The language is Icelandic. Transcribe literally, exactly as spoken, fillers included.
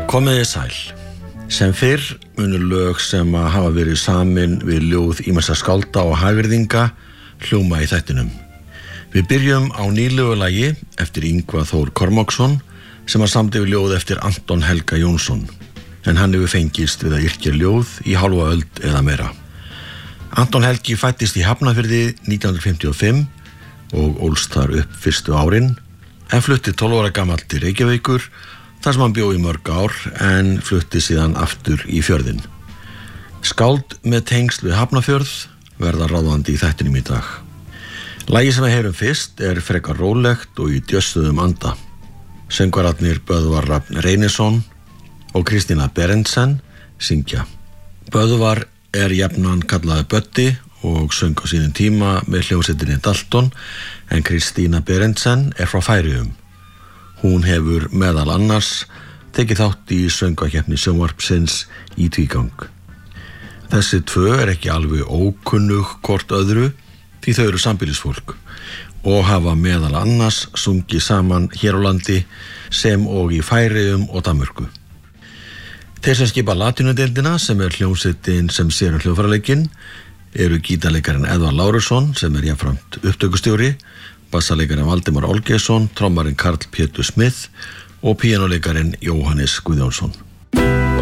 Komiði sæl. Sem fyrr munu lög sem að hafa verið samin við ljóð ýmissa skálda og hagyrðinga hljóma í þættinum. Við byrjum á nýlegu lagi eftir Ingvar Þór Kormáksson sem að samdi við ljóð eftir Anton Helga Jónsson, en hann hefur fengist við að yrkja ljóð í hálfa öld eða meira. Anton Helgi fættist í Hafnarfirði nítján hundruð fimmtíu og fimm og ólst þar upp fyrstu árin, en flutti tólf ára gamall til Reykjavíkur þar sem hann bjó í mörg ár en flutti síðan aftur í fjörðinn. Skáld með tengsl við Hafnarfjörð verða ráðandi í þættinum í dag. Lagið sem við heyrum fyrst er frekar rólegt og í djössuðum anda. Söngvararnir Böðvar Rafn Reynisson og Kristína Berendsen syngja. Böðvar er jafnan kallaði Böddi og söng á sínum tíma með hljómsveitinni Dalton, en Kristína Berendsen er frá Færeyjum. Hún hefur meðal annars tekið þátt í söngvakeppni sjónvarpsins í tvígang. Þessi tvö er ekki alveg ókunnug hvort öðru því þau eru sambýlisfólk og hafa meðal annars sungið saman hér á landi sem og í Færeyjum og Danmörku. Þeir sem skipa latínudeildina, sem er hljómsveitin sem sér um hljóðfæraleikinn, eru gítarleikarinn Eðvarð Lárusson sem er jafnframt upptökustjóri, bassalekarinn Valdimar Olgeirsson, trommarinn Karl Pétur Smith og píanóleikarinn Jóhannes Guðjónsson.